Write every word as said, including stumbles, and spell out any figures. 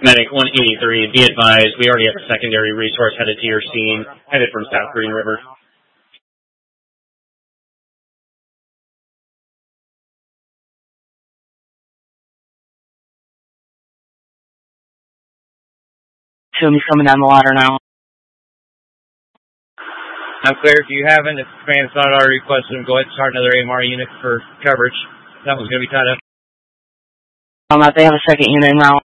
Medic one eighty-three, be advised, we already have a secondary resource headed to your scene, headed from South Green River. Toomey's coming down the ladder now. I'm clear. If you haven't, if the command's not already requested them, go ahead and start another A M R unit for coverage. That one's going to be tied up. Um, they have a second unit now.